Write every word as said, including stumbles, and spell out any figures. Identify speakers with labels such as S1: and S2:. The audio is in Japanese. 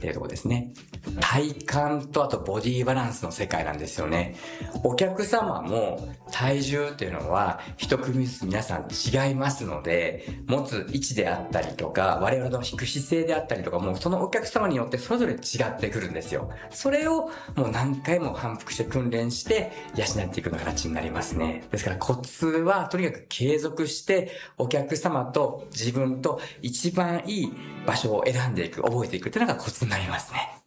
S1: っているところですね。体幹とあとボディバランスの世界なんですよね。お客様も体重っていうのは一組ずつ皆さん違いますので、持つ位置であったりとか、我々の引く姿勢であったりとか、もうそのお客様によってそれぞれ違ってくるんですよ。それをもう何回も反復して訓練して養っていくのが形になりますね。ですからコツはとにかく継続してお客様と自分と一番いい場所を選んでいく、覚えていくっていうのがコツになりますね。